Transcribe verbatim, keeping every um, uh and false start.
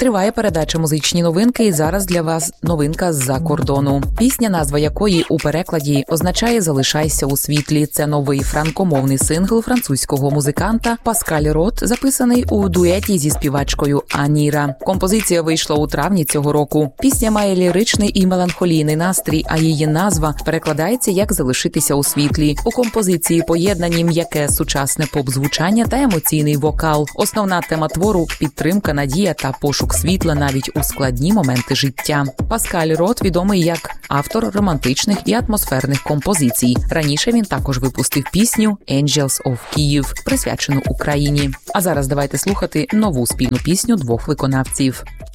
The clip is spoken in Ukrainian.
Триває передача «Музичні новинки» і зараз для вас новинка з-за кордону. Пісня, назва якої у перекладі означає «Залишайся у світлі». Це новий франкомовний сингл французького музиканта Паскаль Рот, записаний у дуеті зі співачкою Аніра. Композиція вийшла у травні цього року. Пісня має ліричний і меланхолійний настрій, а її назва перекладається як «Залишитися у світлі». У композиції поєднані м'яке сучасне поп-звучання та емоційний вокал. Основна тема твору – підтримка, надія та пошук світла навіть у складні моменти життя. Паскаль Рот відомий як автор романтичних і атмосферних композицій. Раніше він також випустив пісню «Angels of Kyiv», присвячену Україні. А зараз давайте слухати нову спільну пісню двох виконавців.